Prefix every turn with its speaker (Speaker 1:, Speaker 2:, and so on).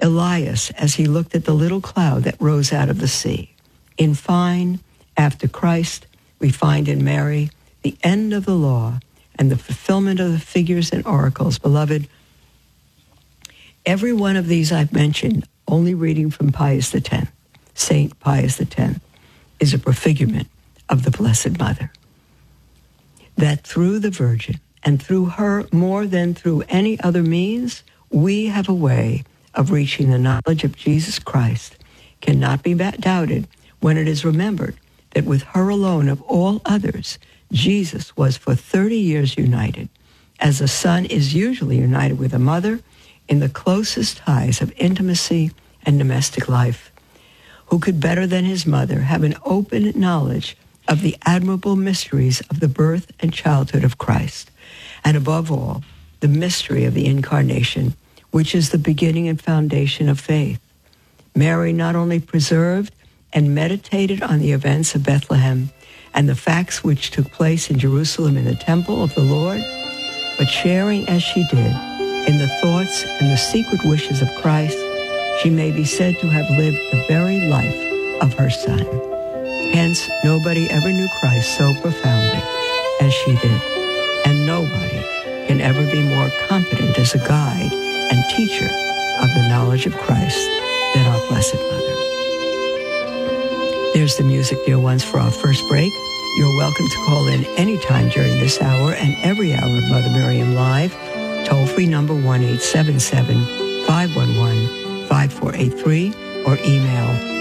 Speaker 1: Elias as he looked at the little cloud that rose out of the sea. In fine, after Christ, we find in Mary the end of the law and the fulfillment of the figures and oracles. Beloved, every one of these I've mentioned, only reading from Pius X, Saint Pius X, is a prefigurement of the Blessed Mother. That through the Virgin and through her more than through any other means, we have a way of reaching the knowledge of Jesus Christ cannot be doubted when it is remembered that with her alone of all others, Jesus was for 30 years united, as a son is usually united with a mother in the closest ties of intimacy and domestic life. Who could better than his mother have an open knowledge of the admirable mysteries of the birth and childhood of Christ, and above all, the mystery of the Incarnation, which is the beginning and foundation of faith? Mary not only preserved and meditated on the events of Bethlehem and the facts which took place in Jerusalem in the temple of the Lord, but sharing as she did in the thoughts and the secret wishes of Christ, she may be said to have lived the very life of her Son. Hence, nobody ever knew Christ so profoundly as she did, and nobody can ever be more competent as a guide and teacher of the knowledge of Christ than our Blessed Mother. There's the music, dear ones, for our first break. You're welcome to call in anytime during this hour and every hour of Mother Miriam Live. Toll-free number 1-877-511-5483 or email